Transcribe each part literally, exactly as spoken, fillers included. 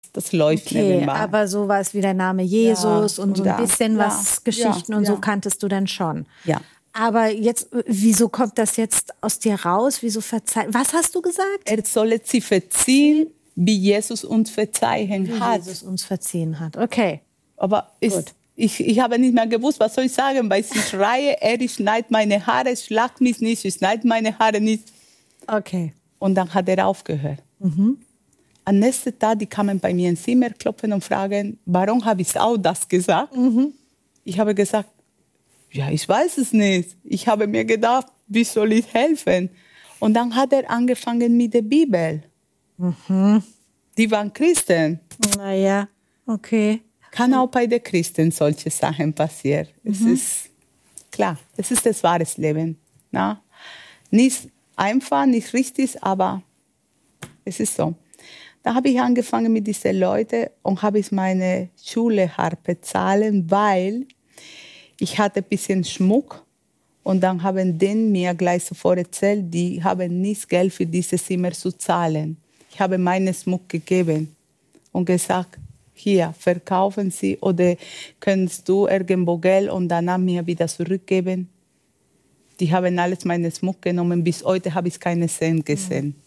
das läuft okay, nebenbei. Aber sowas wie der Name Jesus Ja, und, und so ein da, bisschen ja, was Geschichten ja, und so ja. kanntest du dann schon. Ja. Aber jetzt, äh, wieso kommt das jetzt aus dir raus? Wieso verzeihen? Was hast du gesagt? Er solle sie verziehen, wie Jesus uns verzeihen Wie hat. Jesus uns verziehen hat. Okay. Aber ist, ich, ich habe nicht mehr gewusst, was soll ich sagen, weil sie schreie, er schneidet meine Haare, schlag mich nicht, ich schneide meine Haare nicht. Okay. Und dann hat er aufgehört. Mhm. Am nächsten Tag, die kamen bei mir ins Zimmer, klopfen und fragen, warum habe ich auch das gesagt? Mhm. Ich habe gesagt, ja, ich weiß es nicht. Ich habe mir gedacht, wie soll ich helfen? Und dann hat er angefangen mit der Bibel. Mhm. Die waren Christen. Naja, okay. Kann auch bei den Christen solche Sachen passieren. Mhm. Es ist klar, es ist das wahre Leben. Na? Nicht einfach, nicht richtig, aber es ist so. Da habe ich angefangen mit diesen Leuten und habe ich meine Schule hart bezahlen, weil ich hatte ein bisschen Schmuck und dann haben die mir gleich sofort erzählt, die haben nicht Geld für dieses Zimmer zu zahlen. Ich habe meinen Schmuck gegeben und gesagt, hier, verkaufen Sie oder kannst du irgendwo Geld und danach mir wieder zurückgeben. Die haben alles meinen Schmuck genommen. Bis heute habe ich keine Cent gesehen. Mhm.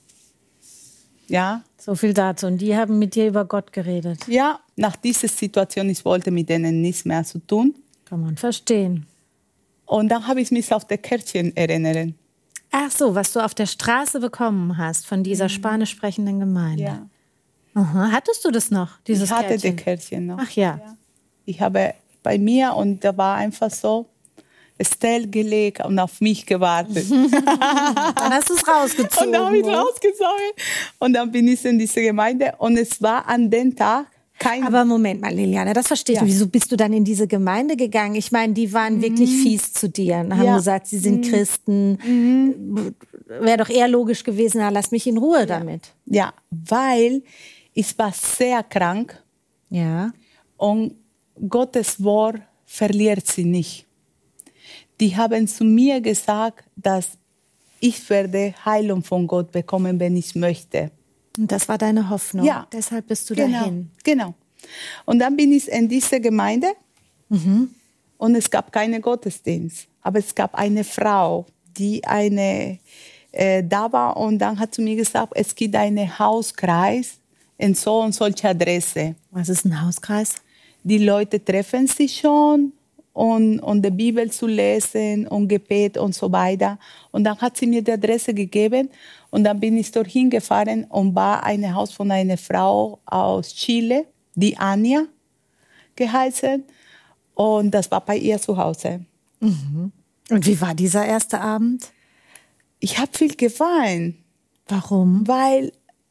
Ja? So viel dazu. Und die haben mit dir über Gott geredet? Ja, nach dieser Situation, ich wollte mit denen nichts mehr zu tun. Kann man verstehen. Und dann habe ich mich auf die Kärtchen erinnert. Ach so, was du auf der Straße bekommen hast von dieser mhm. spanisch sprechenden Gemeinde. Ja. Aha. Hattest du das noch, dieses Ich hatte Kärtchen? die Kärtchen noch. Ach ja. ja. Ich habe bei mir und da war einfach so Estelle gelegt und auf mich gewartet. Dann hast du es rausgezogen. Und dann habe ich rausgezogen. Und dann bin ich in diese Gemeinde. Und es war an dem Tag kein... Aber Moment mal, Liliana, das verstehe ich ja. nicht. Wieso bist du dann in diese Gemeinde gegangen? Ich meine, die waren mhm. wirklich fies zu dir und haben ja. gesagt, sie sind mhm. Christen. Mhm. Wäre doch eher logisch gewesen, na, lass mich in Ruhe ja. damit. Ja, weil ich war sehr krank. Ja. Und Gottes Wort verliert sie nicht. Die haben zu mir gesagt, dass ich werde Heilung von Gott bekommen, wenn ich möchte. Und das war deine Hoffnung? Ja. Deshalb bist du genau, dahin? Genau. Und dann bin ich in diese Gemeinde mhm. und es gab keinen Gottesdienst. Aber es gab eine Frau, die eine, äh, da war und dann hat sie mir gesagt, es gibt einen Hauskreis in so und solche Adresse. Was ist ein Hauskreis? Die Leute treffen sich schon. Und, und die Bibel zu lesen und Gebet und so weiter. Und dann hat sie mir die Adresse gegeben und dann bin ich dorthin gefahren und war ein Haus von einer Frau aus Chile, die Anja geheißen. Und das war bei ihr zu Hause. Mhm. Und wie war dieser erste Abend? Ich habe viel geweint. Warum? Weil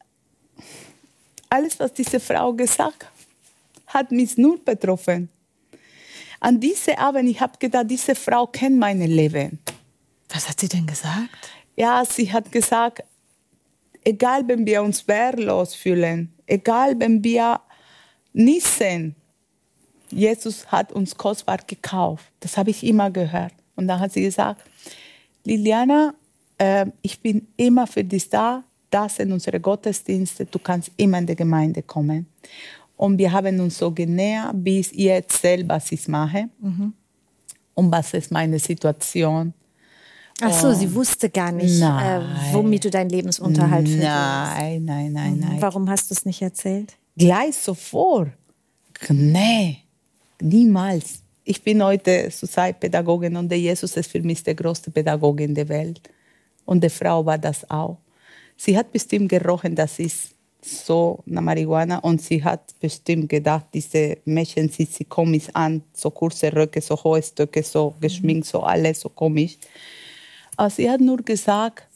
alles, was diese Frau gesagt hat, hat mich nur betroffen. An diesem Abend, ich habe gedacht, diese Frau kennt mein Leben. Was hat sie denn gesagt? Ja, sie hat gesagt, egal wenn wir uns wehrlos fühlen, egal wenn wir nicht sehen, Jesus hat uns kostbar gekauft. Das habe ich immer gehört. Und dann hat sie gesagt, Liliana, äh, ich bin immer für dich da, das sind unsere Gottesdienste, du kannst immer in die Gemeinde kommen. Und wir haben uns so genähert, bis ich erzähle, was ich mache mhm. und was ist meine Situation. Ach so, und sie wusste gar nicht, äh, womit du deinen Lebensunterhalt verdienst. Nein, nein, nein, mhm. nein. Warum hast du es nicht erzählt? Gleich sofort. Nee, niemals. Ich bin heute zurzeit Pädagogin und der Jesus ist für mich der größte Pädagoge in der Welt. Und die Frau war das auch. Sie hat bestimmt gerochen, dass ich so nach Marihuana und sie hat bestimmt gedacht, diese Mädchen sieht sie komisch an, so kurze Röcke, so hohe Stöcke, so geschminkt, so alles so komisch. Aber sie hat nur gesagt,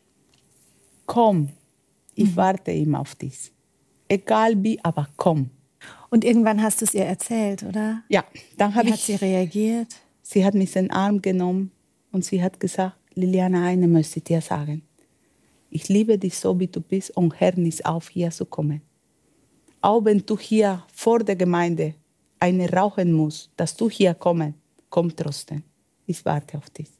komm, ich mhm. warte immer auf dich. Egal wie, aber komm. Und irgendwann hast du es ihr erzählt, oder? Ja. Dann habe Wie ich, hat sie reagiert? Sie hat mich in den Arm genommen und sie hat gesagt, Liliana, eine möchte ich dir sagen. Ich liebe dich so, wie du bist und hör nicht auf, hier zu kommen. Auch wenn du hier vor der Gemeinde eine rauchen musst, dass du hier kommst, komm trotzdem. Ich warte auf dich.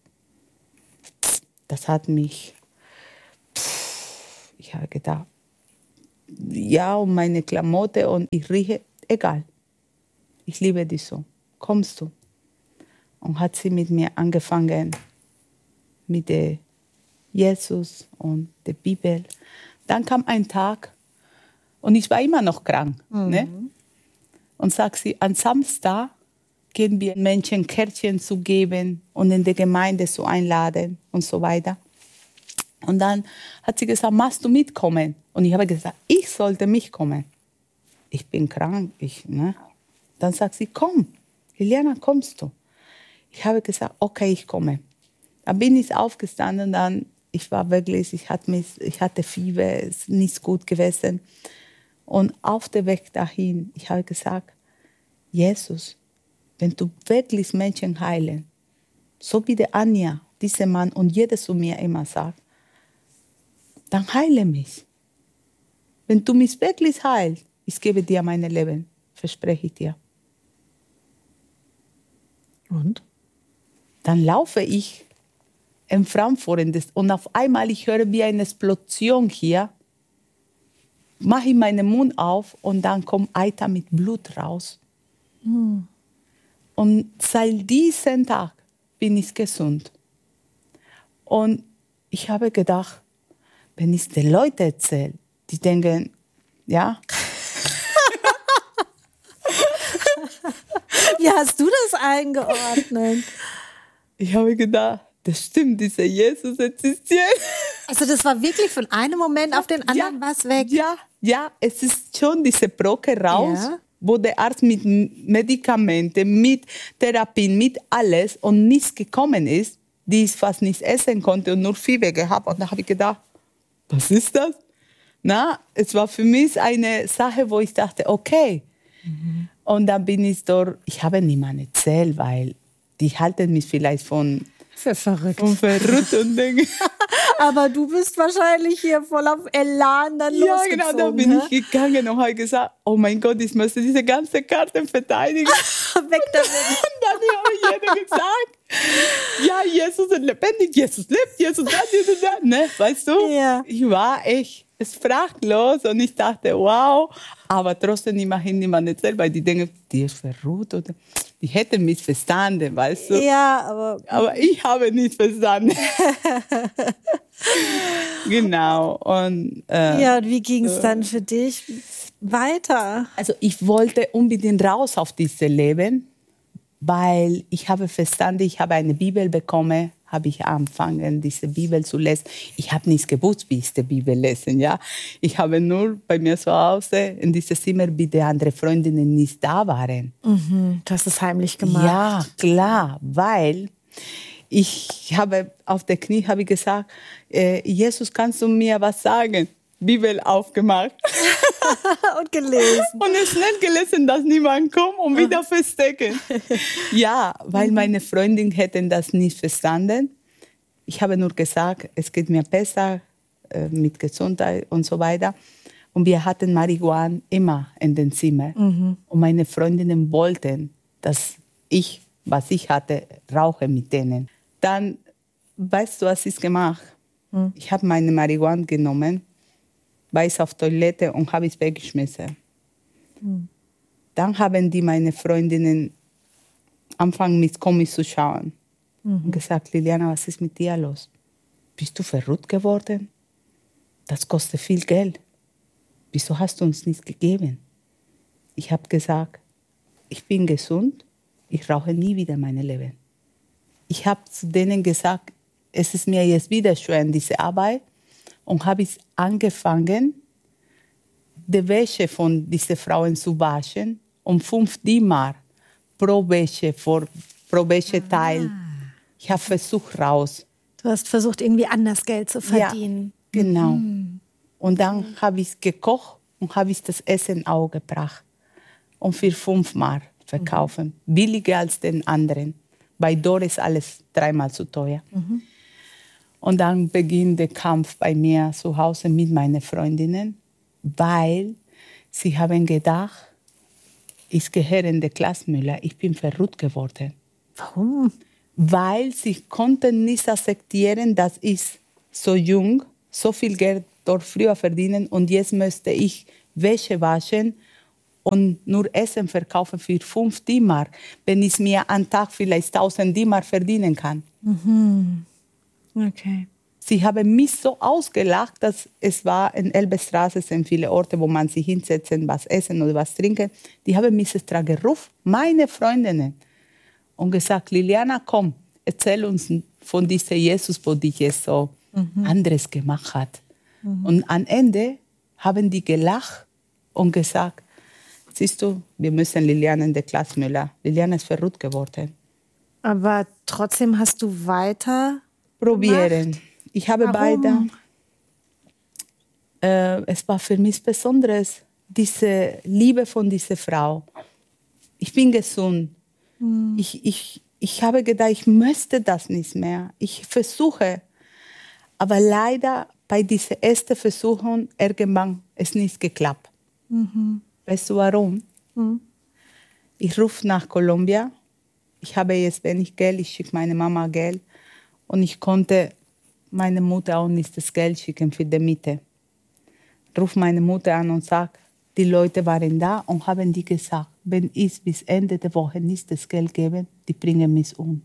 Das hat mich, ich habe gedacht, ja, um meine Klamotte und ich rieche, egal. Ich liebe dich so. Kommst du? Und hat sie mit mir angefangen, mit der Jesus und der Bibel. Dann kam ein Tag und ich war immer noch krank. Mhm. Ne? Und sagt sie, am Samstag gehen wir Menschen Kärtchen zu geben und in die Gemeinde zu einladen und so weiter. Und dann hat sie gesagt, magst du mitkommen? Und ich habe gesagt, ich sollte mitkommen. Ich bin krank. Ich, ne? Dann sagt sie, komm, Liliana, kommst du? Ich habe gesagt, okay, ich komme. Dann bin ich aufgestanden, dann, ich war wirklich, ich hatte, mich, ich hatte Fieber, es ist nicht gut gewesen. Und auf dem Weg dahin, ich habe gesagt, Jesus, wenn du wirklich Menschen heilen, so wie der Anja, dieser Mann und jeder zu mir immer sagt, dann heile mich. Wenn du mich wirklich heilst, ich gebe dir mein Leben, verspreche ich dir. Und? Dann laufe ich in Frankfurt und auf einmal ich höre wie eine Explosion hier, mache ich meinen Mund auf und dann kommt Eiter mit Blut raus. Mhm. Und seit diesem Tag bin ich gesund. Und ich habe gedacht, wenn ich den Leuten erzähle, die denken, ja. Wie hast du das eingeordnet? Ich habe gedacht, das stimmt, dieser Jesus existiert. Also das war wirklich von einem Moment auf den anderen ja, was weg? Ja, ja, es ist schon diese Brocke raus, ja. Wo der Arzt mit Medikamenten, mit Therapien, mit alles und nichts gekommen ist, die ich fast nicht essen konnte und nur Fieber gehabt. Und da habe ich gedacht, was ist das? Na, es war für mich eine Sache, wo ich dachte, okay. Mhm. Und dann bin ich dort, ich habe niemandem erzählt, weil die halten mich vielleicht von, für verrückt. von verrückt und denken. Aber du bist wahrscheinlich hier voll auf Elan dann ja, losgezogen. Ja, genau, da bin ne? ich gegangen und habe gesagt, oh mein Gott, ich möchte diese ganze Karte verteidigen. Weg damit. Und dann habe jeder gesagt, ja, Jesus ist lebendig, Jesus lebt, Jesus das, Jesus das. Ne, weißt du, ja. Ich war echt sprachlos und ich dachte, wow, aber trotzdem immerhin niemand erzählt, weil die denken, die ist verrückt oder die hätten mich verstanden, weißt du. Ja, aber... Aber ich habe nicht verstanden. Genau. Und, äh, ja, und wie ging es dann für dich weiter? Also ich wollte unbedingt raus auf dieses Leben, weil ich habe verstanden, ich habe eine Bibel bekommen, habe ich angefangen, diese Bibel zu lesen. Ich habe nicht gewusst, wie ich die Bibel lesen, ja. Ich habe nur bei mir zu Hause in diesem Zimmer, wie die anderen Freundinnen nicht da waren. Mhm, du hast es heimlich gemacht. Ja, klar, weil ich habe auf der Knie habe ich gesagt, äh, Jesus, kannst du mir was sagen? Bibel aufgemacht. Und gelesen. Und schnell gelesen, dass niemand kommt und wieder verstecken. Ja, weil meine Freundin hätten das nicht verstanden. Ich habe nur gesagt, es geht mir besser äh, mit Gesundheit und so weiter. Und wir hatten Marihuana immer in den Zimmer. Mhm. Und meine Freundinnen wollten, dass ich, was ich hatte, rauche mit denen. Dann, weißt du, was ich gemacht habe? Mhm. Ich habe meine Marihuana genommen, war ich auf Toilette und habe es weggeschmissen. Mhm. Dann haben die meine Freundinnen angefangen, mit komisch zu schauen. Mhm. Und gesagt, Liliana, was ist mit dir los? Bist du verrückt geworden? Das kostet viel Geld. Wieso hast du uns nichts gegeben? Ich habe gesagt, ich bin gesund, ich rauche nie wieder mein Leben. Ich habe zu denen gesagt, es ist mir jetzt wieder schwer in dieser Arbeit. Und habe ich angefangen, die Wäsche von diesen Frauen zu waschen. Und fünf D-Mark pro Wäsche, pro Wäscheteil. Ah. Ich habe versucht raus. Du hast versucht, irgendwie anders Geld zu verdienen. Ja, genau. Mhm. Und dann habe ich gekocht und habe ich das Essen auch gebracht. Und für fünf Mark verkaufen. Mhm. Billiger als den anderen. Bei dort ist alles dreimal zu teuer. Mhm. Und dann beginnt der Kampf bei mir zu Hause mit meinen Freundinnen, weil sie haben gedacht, ich gehöre in die Klassmüller, ich bin verrückt geworden. Warum? Weil sie konnten nicht akzeptieren, dass ich so jung so viel Geld dort früher verdienen und jetzt müsste ich Wäsche waschen und nur Essen verkaufen für fünf D-Mark, wenn ich mir am Tag vielleicht tausend D-Mark verdienen kann. Mhm. Okay. Sie haben mich so ausgelacht, dass es war in Elbestraße, es sind viele Orte, wo man sich hinsetzen, was essen oder was trinken. Die haben mich extra gerufen, meine Freundinnen, und gesagt, Liliana, komm, erzähl uns von diesem Jesus, wo dich jetzt so mhm. anderes gemacht hat. Mhm. Und am Ende haben die gelacht und gesagt, siehst du, wir müssen Liliana in der Klasse Müller. Liliana ist verrückt geworden. Aber trotzdem hast du weiter probieren. gemacht? Ich habe Warum? beide. Äh, es war für mich Besonderes, diese Liebe von dieser Frau. Ich bin gesund. Hm. Ich, ich, ich habe gedacht, ich möchte das nicht mehr. Ich versuche. Aber leider bei dieser ersten Versuchung irgendwann ist nicht geklappt. Mhm. Weißt du warum? Mhm. Ich rufe nach Kolumbien. Ich habe jetzt wenig Geld. Ich schicke meine Mama Geld. Und ich konnte meine Mutter auch nicht das Geld schicken für die Miete. Ich rufe meine Mutter an und sage, die Leute waren da und haben die gesagt, wenn ich bis Ende der Woche nicht das Geld gebe, die bringen mich um.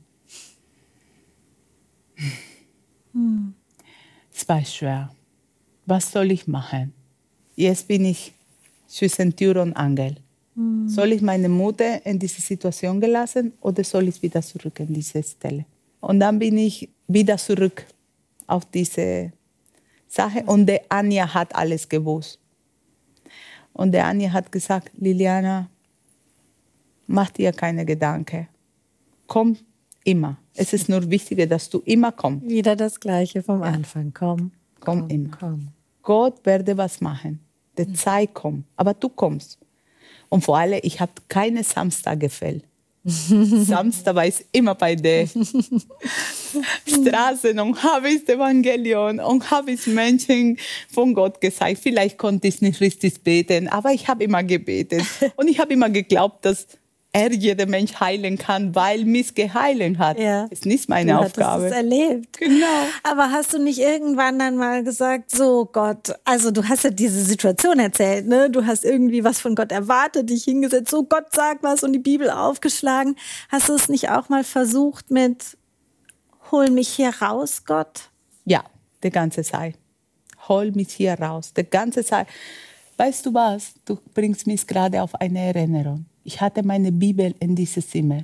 Hm. Es war schwer. Was soll ich machen? Jetzt bin ich zwischen Tür und Angel. Hm. Soll ich meine Mutter in diese Situation gelassen oder soll ich wieder zurück an diese Stelle? Und dann bin ich wieder zurück auf diese Sache. Und der Anja hat alles gewusst. Und der Anja hat gesagt, Liliana, mach dir keine Gedanken. Komm immer. Es ist nur wichtig, dass du immer kommst. Wieder das Gleiche vom ja. Anfang. Komm, komm, komm immer. Komm. Gott werde was machen. Die Zeit kommt. Aber du kommst. Und vor allem, ich habe keine Samstag gefällt. Samstag war ich immer bei der Straße und habe ich das Evangelium und habe ich Menschen von Gott gesagt. Vielleicht konnte ich nicht richtig beten, aber ich habe immer gebetet. Und ich habe immer geglaubt, dass er jeden Mensch heilen kann, weil mich geheilt hat. Ja. Das ist nicht meine du Aufgabe. Du hast es erlebt. Genau. Aber hast du nicht irgendwann dann mal gesagt, so Gott, also du hast ja diese Situation erzählt, ne? Du hast irgendwie was von Gott erwartet, dich hingesetzt, so Gott sagt was und die Bibel aufgeschlagen. Hast du es nicht auch mal versucht mit, hol mich hier raus, Gott? Ja, die ganze Zeit. Hol mich hier raus, die ganze Zeit. Weißt du was? Du bringst mich gerade auf eine Erinnerung. Ich hatte meine Bibel in dieses Zimmer.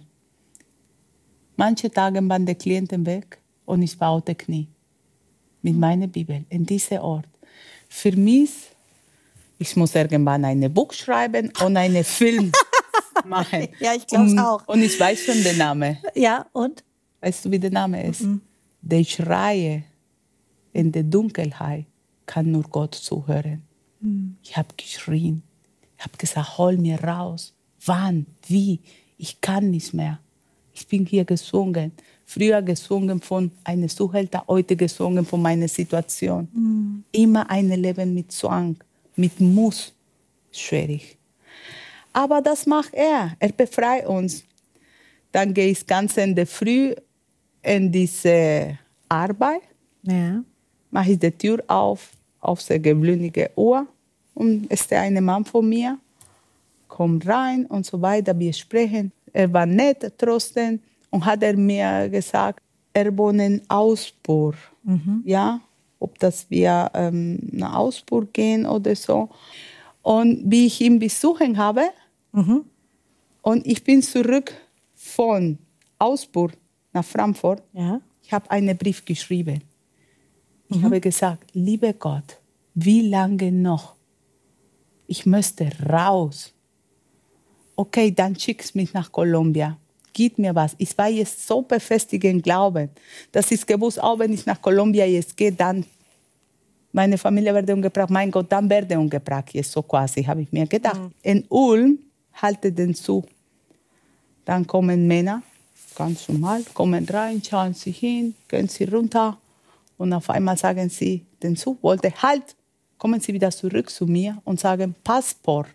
Manche Tage waren die Klienten weg und ich war auf den Knie mit meiner Bibel in diesem Ort. Für mich, ich muss irgendwann ein Buch schreiben und einen Film machen. Ja, ich glaube es auch. Und ich weiß schon den Namen. Ja, und? Weißt du, wie der Name ist? Mhm. Der Schreie in der Dunkelheit kann nur Gott zuhören. Mhm. Ich habe geschrien. Ich habe gesagt, hol mir raus. Wann? Wie? Ich kann nicht mehr. Ich bin hier gesungen. Früher gesungen von einem Zuhälter, heute gesungen von meiner Situation. Mhm. Immer ein Leben mit Zwang, mit Muss. Schwierig. Aber das macht er. Er befreit uns. Dann gehe ich ganz in der Früh in diese Arbeit. Ja. Mache ich die Tür auf, auf die gewöhnliche Uhr. Und ist der eine Mann von mir. Kommt rein und so weiter, wir sprechen. Er war nett trotzdem und hat er mir gesagt, er wohnt in Augsburg. Mhm. Ja, ob das wir ähm, nach Augsburg gehen oder so. Und wie ich ihn besuchen habe, mhm. und ich bin zurück von Augsburg nach Frankfurt, ja. ich habe einen Brief geschrieben. Ich mhm. habe gesagt, lieber Gott, wie lange noch? Ich möchte raus. Okay, dann schickst mich nach Kolumbien. Gib mir was. Ich war jetzt so befestigt im Glauben, dass ich gewusst, auch wenn ich nach Kolumbien jetzt gehe, dann meine Familie werde umgebracht. Mein Gott, dann werde umgebracht. Jetzt so quasi, habe ich mir gedacht. Mhm. In Ulm halte den zu. Dann kommen Männer, ganz normal, kommen rein, schauen sich hin, gehen sie runter und auf einmal sagen sie, den Zug wollte halt, kommen sie wieder zurück zu mir und sagen Passport.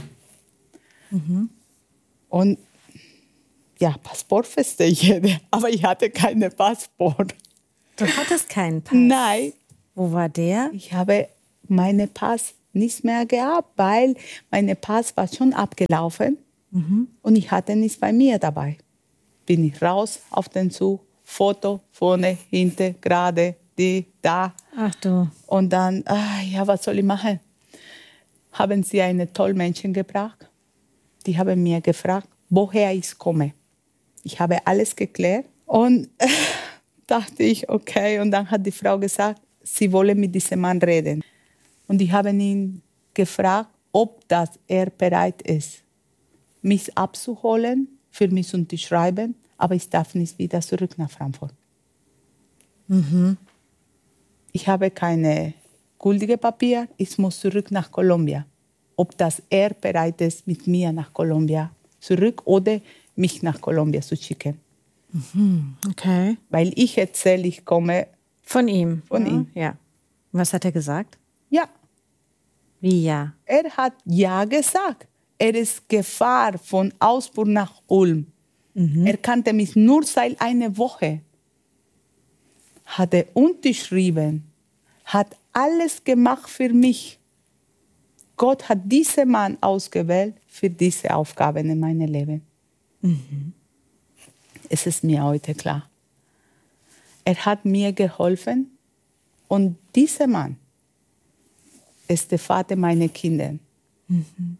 Mhm. Und ja, Passport verstehe jeder, aber ich hatte keinen Passport. Du hattest keinen Pass? Nein. Wo war der? Ich habe meinen Pass nicht mehr gehabt, weil mein Pass war schon abgelaufen mhm. und ich hatte nichts bei mir dabei. Bin ich raus auf den Zug, Foto, vorne, hinten, gerade, die, da. Ach du. Und dann, ah, ja, was soll ich machen? Haben sie einen tollen Menschen gebracht. Die haben mir gefragt, woher ich komme. Ich habe alles geklärt und äh, dachte ich, okay. Und dann hat die Frau gesagt, sie wollen mit diesem Mann reden. Und ich habe ihn gefragt, ob das er bereit ist, mich abzuholen, für mich zu unterschreiben, aber ich darf nicht wieder zurück nach Frankfurt. Mhm. Ich habe keine gültige Papier, ich muss zurück nach Kolumbien. Ob das er bereit ist, mit mir nach Kolumbien zurück oder mich nach Kolumbien zu schicken. Mhm. Okay. Weil ich erzähle, ich komme von ihm. Von ja. ihm. Ja. Und was hat er gesagt? Ja. Wie ja? Er hat ja gesagt. Er ist Gefahr von Augsburg nach Ulm. Mhm. Er kannte mich nur seit einer Woche. Hat er unterschrieben, hat alles gemacht für mich. Gott hat diesen Mann ausgewählt für diese Aufgaben in meinem Leben. Mhm. Es ist mir heute klar. Er hat mir geholfen und dieser Mann ist der Vater meiner Kinder. Mhm.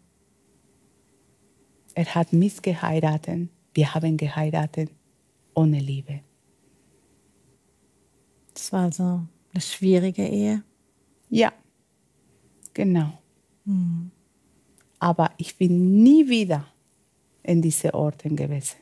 Er hat mich geheiratet. Wir haben geheiratet ohne Liebe. Das war so eine schwierige Ehe? Ja, genau. Mhm. Aber ich bin nie wieder in diese Orten gewesen.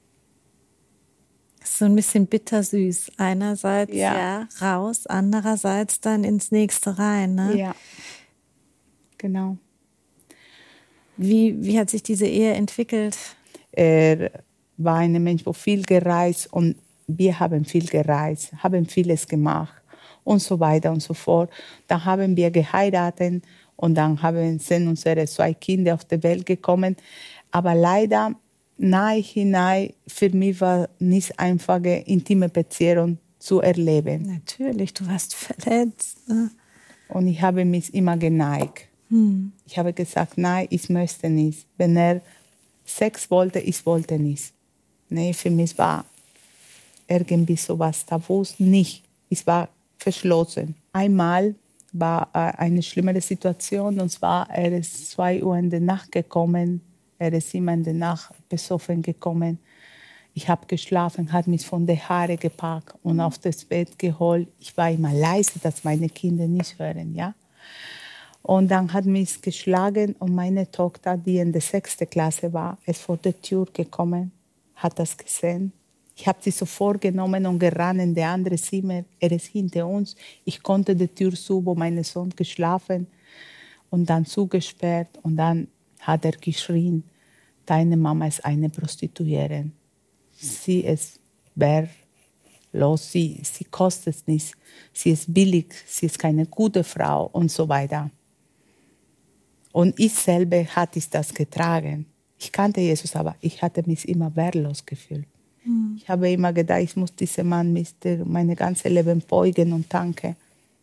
So ein bisschen bittersüß. Einerseits ja. ja raus, andererseits dann ins nächste rein. Ne? Ja, genau. Wie, wie hat sich diese Ehe entwickelt? Er war ein Mensch, der viel gereist und wir haben viel gereist, haben vieles gemacht und so weiter und so fort. Dann haben wir geheiratet und dann haben, sind unsere zwei Kinder auf die Welt gekommen. Aber leider, nahe hinein, für mich war nicht einfache intime Beziehung zu erleben. Natürlich, du warst verletzt. Ne? Und ich habe mich immer geneigt. Hm. Ich habe gesagt, nein, ich möchte nicht. Wenn er Sex wollte, ich wollte nicht. Nee, für mich war irgendwie sowas Tabus nicht. Ich war verschlossen. Einmal war äh, eine schlimmere Situation, und zwar, er ist zwei Uhr in der Nacht gekommen. Er ist immer in der Nacht besoffen gekommen. Ich habe geschlafen, hat mich von den Haaren gepackt und auf das Bett geholt. Ich war immer leise, dass meine Kinder nicht hören, ja. Und dann hat mich geschlagen und meine Tochter, die in der sechsten Klasse war, ist vor der Tür gekommen, hat das gesehen. Ich habe sie sofort genommen und gerannt in das andere Zimmer. Er ist hinter uns. Ich konnte die Tür zu, wo mein Sohn geschlafen und dann zugesperrt. Und dann hat er geschrien, deine Mama ist eine Prostituierte. Sie ist wehrlos, sie, sie kostet nichts, sie ist billig, sie ist keine gute Frau und so weiter. Und ich selber hatte das getragen. Ich kannte Jesus, aber ich hatte mich immer wehrlos gefühlt. Mhm. Ich habe immer gedacht, ich muss diesem Mann mein ganzes Leben beugen und danken.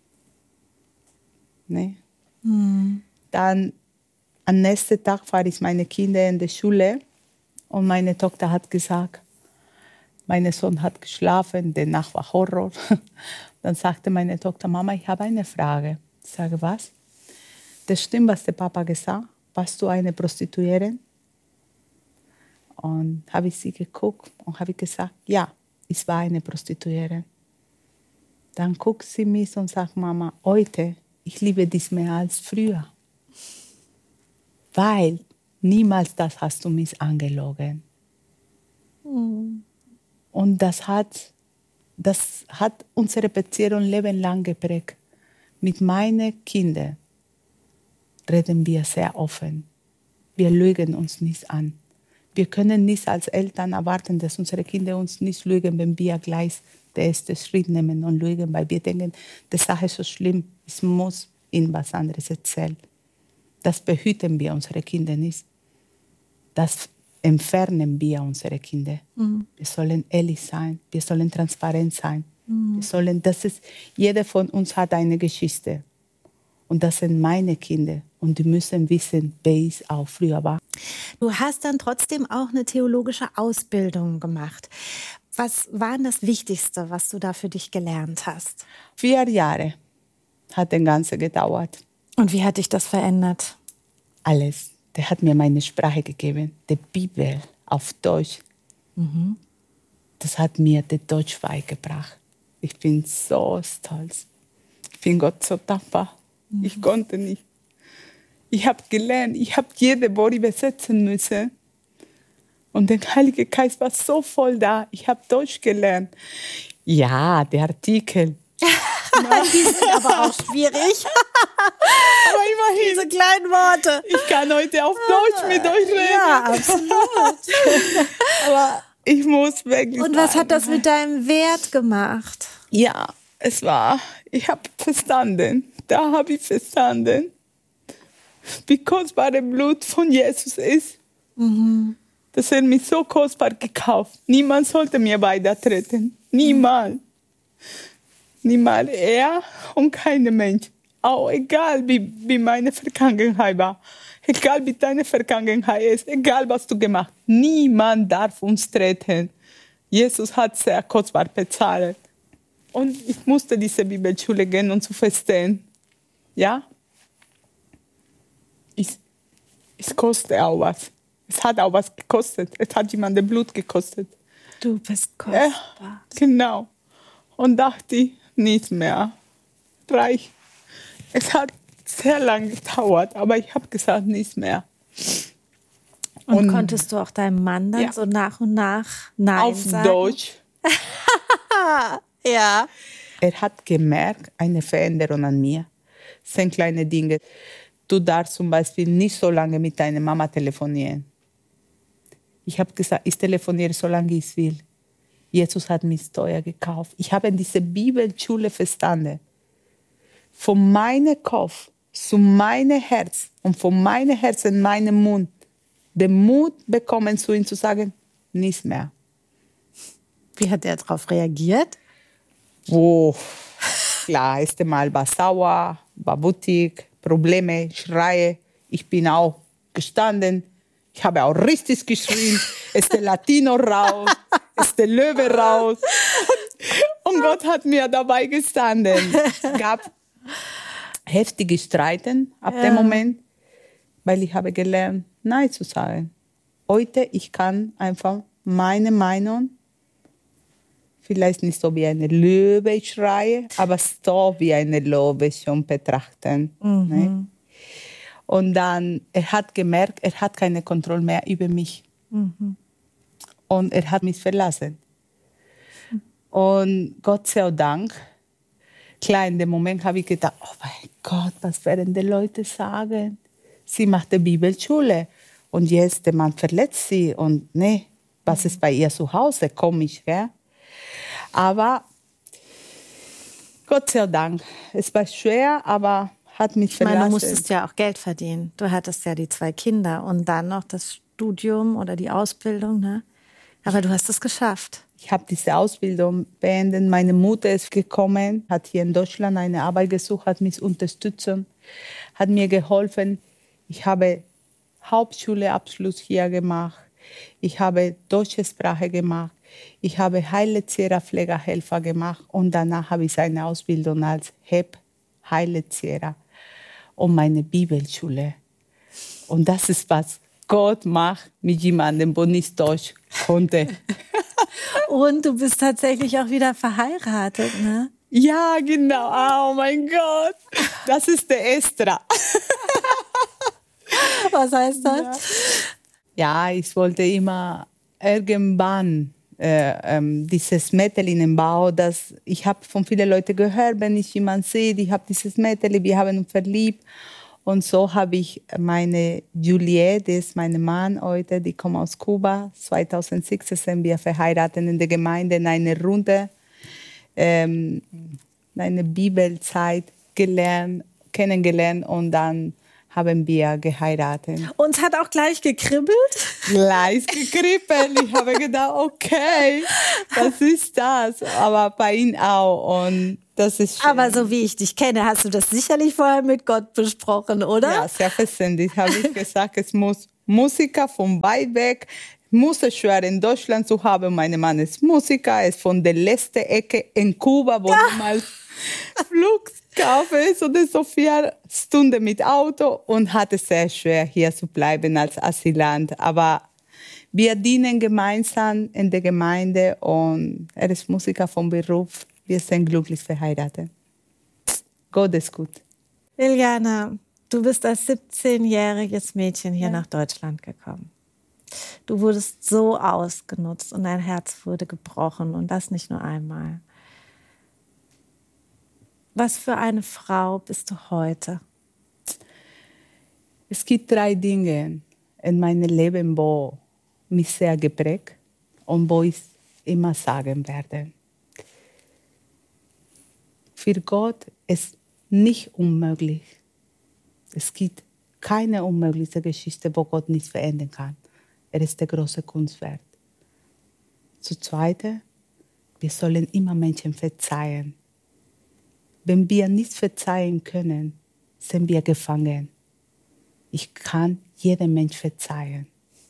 Ne? Mhm. Dann am nächsten Tag war ich meine Kinder in der Schule und meine Tochter hat gesagt, mein Sohn hat geschlafen, der Nacht war Horror. Dann sagte meine Tochter, Mama, ich habe eine Frage. Ich sage, was? Das stimmt, was der Papa gesagt hat. Warst du eine Prostituierte? Und habe ich sie geguckt und habe gesagt, ja, ich war eine Prostituierte. Dann guckt sie mich und sagt, Mama, heute, ich liebe dich mehr als früher. Weil niemals das hast du mich angelogen. Mhm. Und das hat, das hat unsere Beziehung ein Leben lang geprägt. Mit meinen Kindern reden wir sehr offen. Wir lügen uns nicht an. Wir können nicht als Eltern erwarten, dass unsere Kinder uns nicht lügen, wenn wir gleich den ersten Schritt nehmen und lügen, weil wir denken, die Sache ist so schlimm, ich muss ihnen was anderes erzählen. Das behüten wir unsere Kinder nicht. Das entfernen wir unsere Kinder. Mhm. Wir sollen ehrlich sein, wir sollen transparent sein. Mhm. Wir sollen, das ist, jeder von uns hat eine Geschichte. Und das sind meine Kinder. Und die müssen wissen, wer ich auch früher war. Du hast dann trotzdem auch eine theologische Ausbildung gemacht. Was war denn das Wichtigste, was du da für dich gelernt hast? Vier Jahre hat das Ganze gedauert. Und wie hat dich das verändert? Alles. Der hat mir meine Sprache gegeben, die Bibel auf Deutsch. Mhm. Das hat mir der Deutsch beigebracht. Ich bin so stolz. Ich bin Gott so dankbar. Mhm. Ich konnte nicht. Ich habe gelernt, ich habe jede Wort übersetzen müssen. Und der Heilige Geist war so voll da. Ich habe Deutsch gelernt. Ja, der Artikel. Die sind aber auch schwierig. Aber immerhin. Diese kleinen Worte. Ich kann heute auf Deutsch mit euch reden. Ja, absolut. Aber ich muss wirklich Und was sagen, hat das mit deinem Wert gemacht? Ja, es war, ich habe verstanden, da habe ich verstanden, wie kostbar das Blut von Jesus ist. Mhm. Dass er mich so kostbar gekauft. Niemand sollte mir beitreten. Niemand. Mhm. Niemand. Er und kein Mensch. Auch egal, wie, wie meine Vergangenheit war. Egal, wie deine Vergangenheit ist. Egal, was du gemacht hast. Niemand darf uns treten. Jesus hat sehr kostbar bezahlt. Und ich musste diese Bibelschule gehen, um zu verstehen. Ja? Es, es kostet auch was. Es hat auch was gekostet. Es hat jemandem Blut gekostet. Du bist kostbar. Ja, genau. Und dachte ich, nicht mehr. Reich. Es hat sehr lange gedauert, aber ich habe gesagt, nicht mehr. Und, und konntest du auch deinem Mann dann ja. so nach und nach Nein auf sagen? Auf Deutsch. Ja. Er hat gemerkt, eine Veränderung an mir. Das sind kleine Dinge. Du darfst zum Beispiel nicht so lange mit deiner Mama telefonieren. Ich habe gesagt, ich telefoniere so lange ich will. Jesus hat mich teuer gekauft. Ich habe diese Bibelschule verstanden. Von meinem Kopf zu meinem Herz und von meinem Herz in meinem Mund den Mut bekommen, zu ihm zu sagen, nichts mehr. Wie hat er darauf reagiert? Oh, klar, erste Mal war sauer, war wütig, Probleme, Schreie. Ich bin auch gestanden. Ich habe auch richtig geschrien. Ist der Latino raus, ist der Löwe raus. Und, und Gott hat mir dabei gestanden. Es gab heftige Streiten ab ja. dem Moment, weil ich habe gelernt, Nein zu sagen. Heute, ich kann einfach meine Meinung, vielleicht nicht so wie eine Löwe schreie, aber so wie eine Löwe schon betrachten. Mhm. Ne? Und dann, er hat gemerkt, er hat keine Kontrolle mehr über mich. Mhm. Und er hat mich verlassen. Mhm. Und Gott sei Dank, klar, in dem Moment habe ich gedacht, oh mein Gott, was werden die Leute sagen? Sie macht die Bibelschule und jetzt der Mann verletzt sie. Und ne, was ist bei ihr zu Hause? Komisch, gell? Aber Gott sei Dank, es war schwer, aber hat mich verlassen. Ich meine, du musstest ja auch Geld verdienen. Du hattest ja die zwei Kinder und dann noch das Studium oder die Ausbildung, ne? Aber du hast es geschafft. Ich habe diese Ausbildung beendet. Meine Mutter ist gekommen, hat hier in Deutschland eine Arbeit gesucht, hat mich unterstützt, hat mir geholfen. Ich habe Hauptschulabschluss hier gemacht. Ich habe deutsche Sprache gemacht. Ich habe Heilerzieher, Pflegehelfer gemacht und danach habe ich eine Ausbildung als H E P, Heilerzieher und meine Bibelschule. Und das ist, was Gott macht mit jemandem, der nicht Deutsch konnte. Und du bist tatsächlich auch wieder verheiratet, ne? Ja, genau. Oh mein Gott. Das ist der Estra. Was heißt das? Ja, ich wollte immer irgendwann äh, ähm, dieses Mädchen im Bau, das ich habe von vielen Leuten gehört, wenn ich jemanden sehe, ich habe dieses Mädchen, wir haben uns verliebt. Und so habe ich meine Juliette, die ist mein Mann heute, die kommt aus Kuba. zweitausendsechs sind wir verheiratet in der Gemeinde in einer Runde, ähm, eine Bibelzeit gelernt, kennengelernt und dann haben wir geheiratet. Uns hat auch gleich gekribbelt. gleich gekribbelt. Ich habe gedacht, okay, was ist das? Aber bei ihm auch. Und das ist schön. Aber so wie ich dich kenne, hast du das sicherlich vorher mit Gott besprochen, oder? Ja, selbstverständlich habe ich gesagt, es muss Musiker von weit weg. Muss es schwer in Deutschland zu haben. Mein Mann ist Musiker, ist von der letzten Ecke in Kuba, wo ja. mal Flughafen ist oder so vier Stunden mit Auto und hat es sehr schwer, hier zu bleiben als Asylant. Aber wir dienen gemeinsam in der Gemeinde und er ist Musiker vom Beruf. Wir sind glücklich verheiratet. Gott ist gut. Liliana, du bist als siebzehnjähriges Mädchen hier ja. nach Deutschland gekommen. Du wurdest so ausgenutzt und dein Herz wurde gebrochen und das nicht nur einmal. Was für eine Frau bist du heute? Es gibt drei Dinge in meinem Leben, die mich sehr geprägt und wo ich immer sagen werde. Für Gott ist nicht unmöglich. Es gibt keine unmögliche Geschichte, wo Gott nicht verändern kann. Er ist der große Kunstwerk. Zu Zweite, wir sollen immer Menschen verzeihen. Wenn wir nicht verzeihen können, sind wir gefangen. Ich kann jedem Mensch verzeihen.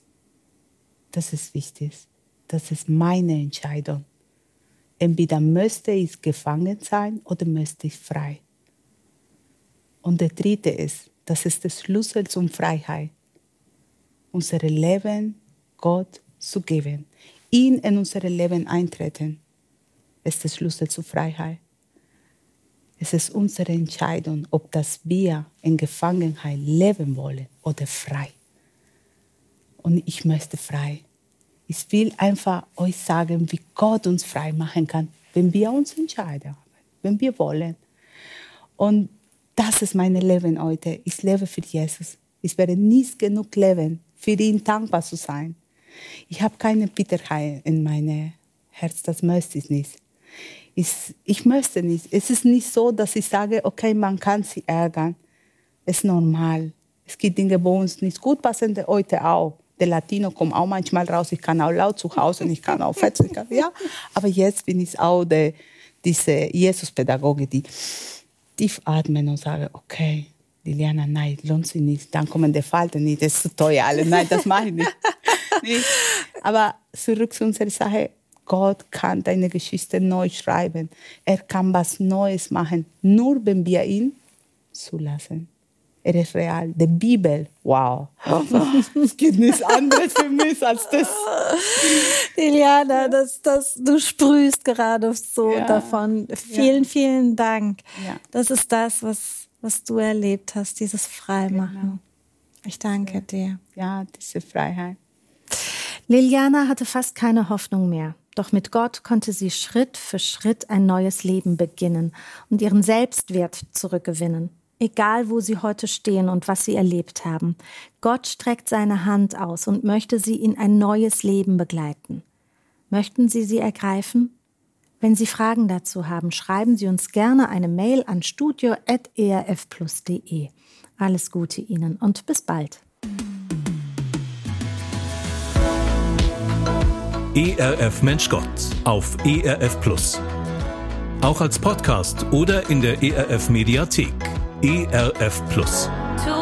Das ist wichtig. Das ist meine Entscheidung. Entweder möchte ich gefangen sein oder möchte ich frei. Und der dritte ist, das ist der Schlüssel zur Freiheit. Unser Leben Gott zu geben. Ihn in unser Leben eintreten, ist der Schlüssel zur Freiheit. Es ist unsere Entscheidung, ob das wir in Gefangenheit leben wollen oder frei. Und ich möchte frei. Ich will einfach euch sagen, wie Gott uns frei machen kann, wenn wir uns entscheiden, wenn wir wollen. Und das ist mein Leben heute. Ich lebe für Jesus. Ich werde nicht genug leben, für ihn dankbar zu sein. Ich habe keine Bitterheit in meinem Herz, das möchte ich nicht. Ich, ich möchte nicht. Es ist nicht so, dass ich sage, okay, man kann sie ärgern. Es ist normal. Es gibt Dinge, wo uns nicht gut passen, heute auch. Der Latino kommt auch manchmal raus, ich kann auch laut zu Hause und ich kann auch fetzen. Ja? Aber jetzt bin ich auch der, diese Jesus-Pädagoge, die tief atmen und sagen, okay, Liliana, nein, lohnt sich nicht. Dann kommen die Falten nicht, das ist zu teuer alles. Nein, das mache ich nicht. nicht. Aber zurück zu unserer Sache. Gott kann deine Geschichte neu schreiben. Er kann was Neues machen, nur wenn wir ihn zulassen. Er ist real. Die Bibel, wow. Es gibt nichts anderes für mich als das. Liliana, das, das, du sprühst gerade so ja. davon. Vielen, ja. vielen Dank. Ja. Das ist das, was, was du erlebt hast, dieses Freimachen. Genau. Ich danke ja. dir. Ja, diese Freiheit. Liliana hatte fast keine Hoffnung mehr. Doch mit Gott konnte sie Schritt für Schritt ein neues Leben beginnen und ihren Selbstwert zurückgewinnen. Egal, wo sie heute stehen und was sie erlebt haben. Gott streckt seine Hand aus und möchte sie in ein neues Leben begleiten. Möchten Sie sie ergreifen? Wenn Sie Fragen dazu haben, schreiben Sie uns gerne eine Mail an studio at e r f plus punkt d e. Alles Gute Ihnen und bis bald. E R F Mensch Gott auf E R F Plus. Auch als Podcast oder in der E R F Mediathek. E R F Plus.